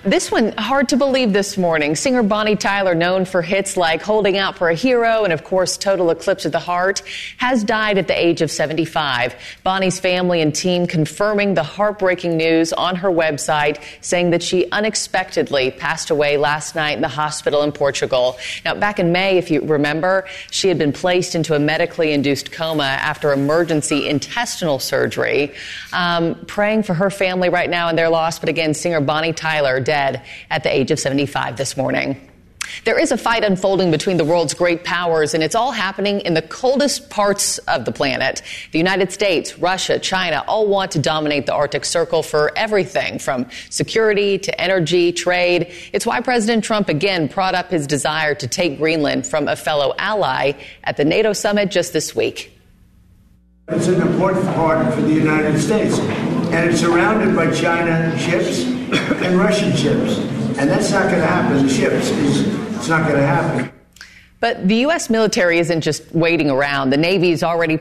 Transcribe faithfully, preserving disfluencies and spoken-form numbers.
This one, hard to believe this morning. Singer Bonnie Tyler, known for hits like Holding Out for a Hero and, of course, Total Eclipse of the Heart, has died at the age of seventy-five. Bonnie's family and team confirming the heartbreaking news on her website, saying that she unexpectedly passed away last night in the hospital in Portugal. Now, back in May, if you remember, she had been placed into a medically induced coma after emergency intestinal surgery. Um, praying for her family right now and their loss, but again, singer Bonnie Tyler dead at the age of seventy-five this morning. There is a fight unfolding between the world's great powers, and it's all happening in the coldest parts of the planet. The United States, Russia, China all want to dominate the Arctic Circle for everything from security to energy, trade. It's why President Trump again brought up his desire to take Greenland from a fellow ally at the NATO summit just this week. It's an important part for the United States, and it's surrounded by China ships and Russian ships, and that's not going to happen. The ships, is, it's not going to happen. But the U S military isn't just waiting around. The Navy's already